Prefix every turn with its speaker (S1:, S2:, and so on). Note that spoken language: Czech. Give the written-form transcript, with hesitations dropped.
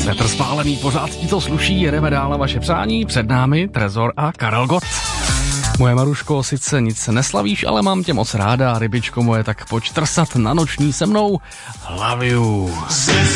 S1: Petr Spálený, pořád ti to sluší, jedeme dál na vaše přání, před námi Trezor a Karel Gott. Moje Maruško, sice nic neslavíš, ale mám tě moc ráda, rybičko moje, tak pojď trsat na noční se mnou. Love you.